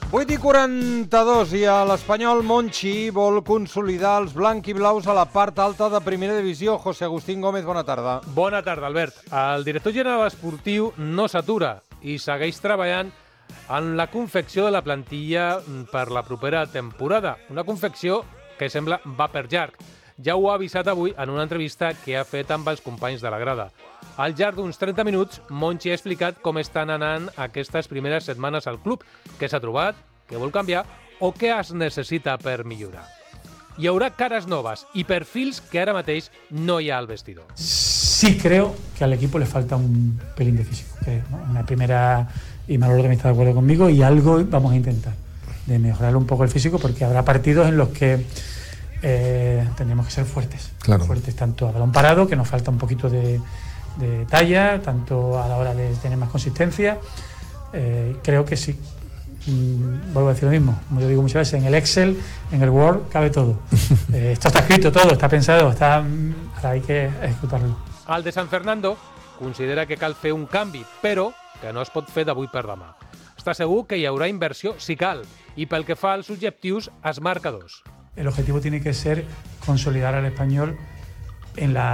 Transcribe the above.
8:42 i a l'Espanyol Monchi vol consolidar els blanc-i-blaus a la part alta de primera divisió. José Agustín Gómez, bona tarda. Bona tarda, Albert. El director general esportiu no s'atura i segueix treballant en la confecció de la plantilla per la propera temporada. Una confecció que sembla va per llarg. Ja ho ha avisat avui en una entrevista que ha fet amb els companys de la grada. Al llarg d'uns 30 minuts, Monchi ha explicat com estan anant aquestes primeres setmanes al club, què s'ha trobat, què vol canviar o què es necessita per millorar. Hi haurà cares noves y perfils que ahora mateix no hi ha al vestidor. Sí creo que al equipo le falta un pelín de físico, creo, ¿no? Una primera, y Manolo también está de acuerdo conmigo, y algo vamos a intentar de mejorar un poco el físico, porque habrá partidos en los que tendremos que ser fuertes, claro. Fuertes tanto a balón parado, que nos falta un poquito de talla, tanto a la hora de tener más consistencia. Creo que sí. Vuelvo a decir lo mismo, como yo digo muchas veces, en el Excel, en el Word, cabe todo. Esto está escrito todo, está pensado, ahora hay que ejecutarlo. El de San Fernando considera que cal fer un canvi, però que no es pot fer d'avui per demà. Està segur que hi haurà inversió si cal, i pel que fa als objectius es marca dos. El objetivo tiene que ser consolidar al Español en la